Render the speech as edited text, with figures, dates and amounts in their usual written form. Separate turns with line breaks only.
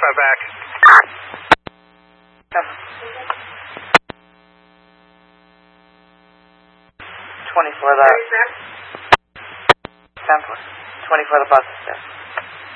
my back.
24 the... 10 24 the bus is there.